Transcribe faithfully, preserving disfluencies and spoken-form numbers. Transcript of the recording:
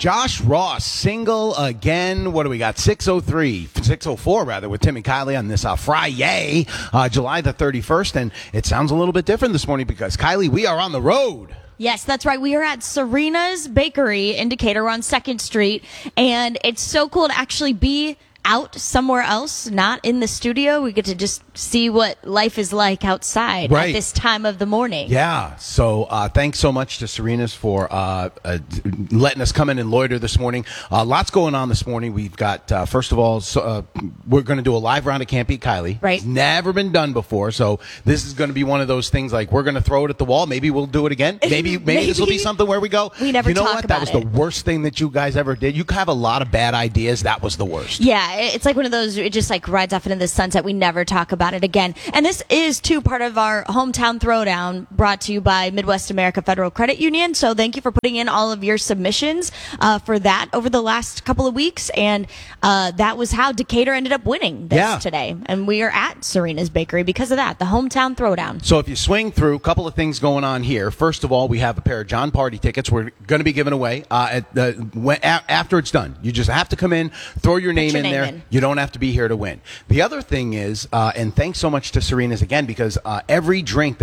Josh Ross, single again. What do we got? six oh three, six oh four rather, with Tim and Kylie on this uh, Friday, uh, July the thirty-first. And it sounds a little bit different this morning because, Kylie, we are on the road. Yes, that's right. We are at Serena's Bakery in Decatur. We're on second Street, and it's so cool to actually be out somewhere else, not in the studio. We get to just see what life is like outside right. at this time of the morning. Yeah. So uh, thanks so much to Serena's for uh, uh, letting us come in and loiter this morning. Uh, lots going on this morning. We've got, uh, first of all, so, uh, we're going to do a live round of Can't Beat Kylie. Right. It's never been done before. So this is going to be one of those things like we're going to throw it at the wall. Maybe we'll do it again. Maybe maybe, maybe. This will be something where we go, we never you know talk what? about That was it. the worst thing that you guys ever did. You have a lot of bad ideas. That was the worst. Yeah, it's like one of those, it just like rides off into the sunset. We never talk about it again. And this is, too, part of our Hometown Throwdown, brought to you by Midwest America Federal Credit Union. So thank you for putting in all of your submissions uh, for that over the last couple of weeks. And uh, that was how Decatur ended up winning this yeah. today. And we are at Serena's Bakery because of that, the Hometown Throwdown. So if you swing through, a couple of things going on here. First of all, we have a pair of John Party tickets we're going to be giving away uh, at the, when, a, after it's done. You just have to come in, throw your name your in name there. in. You don't have to be here to win. The other thing is, uh, and thanks so much to Serena's again, because uh, every drink that